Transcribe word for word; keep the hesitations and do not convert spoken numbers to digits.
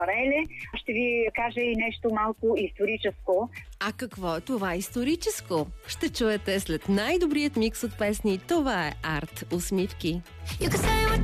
Пареле. Ще ви кажа и нещо малко историческо. А какво е това историческо? Ще чуете след най-добрият микс от песни. Това е Арт Усмивки.